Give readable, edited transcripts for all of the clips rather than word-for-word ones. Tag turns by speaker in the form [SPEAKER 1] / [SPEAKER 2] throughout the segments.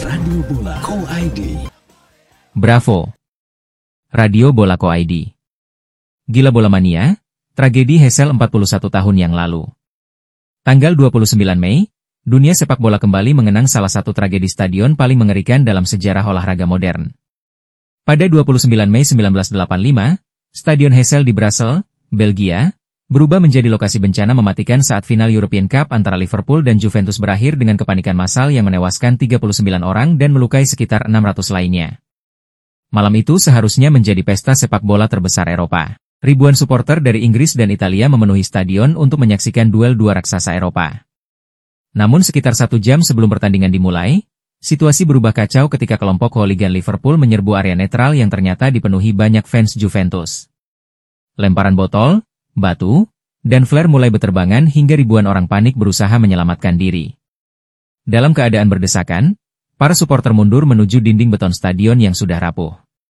[SPEAKER 1] Radio Bola Co ID.
[SPEAKER 2] Bravo. Radio Bola Co ID. Gila Bola Mania, tragedi Heysel 41 tahun yang lalu. Tanggal 29 Mei, dunia sepak bola kembali mengenang salah satu tragedi stadion paling mengerikan dalam sejarah olahraga modern. Pada 29 Mei 1985, Stadion Heysel di Brussels, Belgia, berubah menjadi lokasi bencana mematikan saat final European Cup antara Liverpool dan Juventus berakhir dengan kepanikan massal yang menewaskan 39 orang dan melukai sekitar 600 lainnya. Malam itu seharusnya menjadi pesta sepak bola terbesar Eropa. Ribuan supporter dari Inggris dan Italia memenuhi stadion untuk menyaksikan duel dua raksasa Eropa. Namun sekitar 1 jam sebelum pertandingan dimulai, situasi berubah kacau ketika kelompok hooligan Liverpool menyerbu area netral yang ternyata dipenuhi banyak fans Juventus. Lemparan botol, batu, dan flare mulai berterbangan hingga ribuan orang panik berusaha menyelamatkan diri. Dalam keadaan berdesakan, para supporter mundur menuju dinding beton stadion yang sudah rapuh.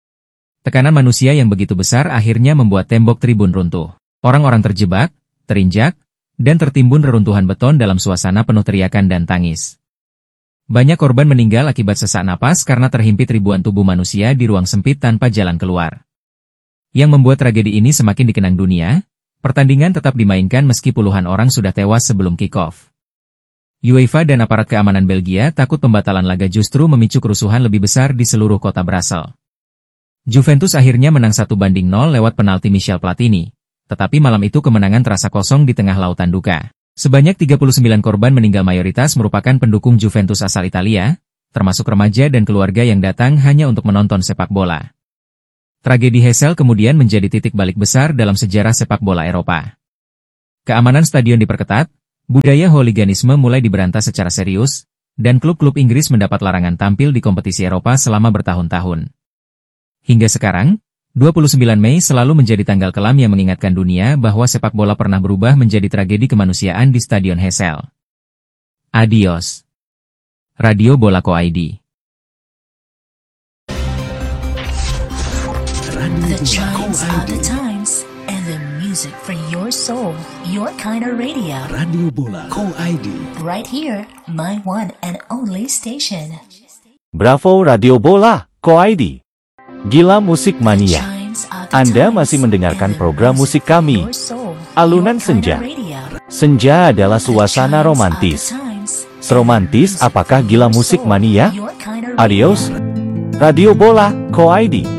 [SPEAKER 2] Tekanan manusia yang begitu besar akhirnya membuat tembok tribun runtuh. Orang-orang terjebak, terinjak, dan tertimbun reruntuhan beton dalam suasana penuh teriakan dan tangis. Banyak korban meninggal akibat sesak napas karena terhimpit ribuan tubuh manusia di ruang sempit tanpa jalan keluar. Yang membuat tragedi ini semakin dikenang dunia, pertandingan tetap dimainkan meski puluhan orang sudah tewas sebelum kick-off. UEFA dan aparat keamanan Belgia takut pembatalan laga justru memicu kerusuhan lebih besar di seluruh kota Brussels. Juventus akhirnya menang 1-0 lewat penalti Michel Platini, tetapi malam itu kemenangan terasa kosong di tengah lautan duka. Sebanyak 39 korban meninggal mayoritas merupakan pendukung Juventus asal Italia, termasuk remaja dan keluarga yang datang hanya untuk menonton sepak bola. Tragedi Heysel kemudian menjadi titik balik besar dalam sejarah sepak bola Eropa. Keamanan stadion diperketat, budaya hooliganisme mulai diberantas secara serius, dan klub-klub Inggris mendapat larangan tampil di kompetisi Eropa selama bertahun-tahun. Hingga sekarang, 29 Mei selalu menjadi tanggal kelam yang mengingatkan dunia bahwa sepak bola pernah berubah menjadi tragedi kemanusiaan di Stadion Heysel. Adios. Radio Bola Co ID.
[SPEAKER 1] Radio
[SPEAKER 3] The chimes
[SPEAKER 1] Bola
[SPEAKER 3] are
[SPEAKER 1] Co
[SPEAKER 3] the
[SPEAKER 1] ID.
[SPEAKER 3] times, and the music for your soul, your kind of radio.
[SPEAKER 1] Radio Bola Co ID.
[SPEAKER 3] Right here, my one and only station.
[SPEAKER 4] Bravo Radio Bola Co ID. Gila Musik Mania.
[SPEAKER 3] Chimes are the
[SPEAKER 4] Anda
[SPEAKER 3] times,
[SPEAKER 4] masih mendengarkan
[SPEAKER 3] and the
[SPEAKER 4] program
[SPEAKER 3] music
[SPEAKER 4] musik kami,
[SPEAKER 3] for your soul,
[SPEAKER 4] Alunan
[SPEAKER 3] your kind
[SPEAKER 4] Senja.
[SPEAKER 3] of radio.
[SPEAKER 4] Senja adalah
[SPEAKER 3] The
[SPEAKER 4] suasana
[SPEAKER 3] chimes
[SPEAKER 4] romantis.
[SPEAKER 3] are the times, and
[SPEAKER 4] Seromantis
[SPEAKER 3] the music
[SPEAKER 4] apakah
[SPEAKER 3] for
[SPEAKER 4] Gila
[SPEAKER 3] your
[SPEAKER 4] Musik
[SPEAKER 3] soul,
[SPEAKER 4] Mania?
[SPEAKER 3] your kind of
[SPEAKER 4] Adios.
[SPEAKER 3] radio.
[SPEAKER 4] Radio Bola Co ID.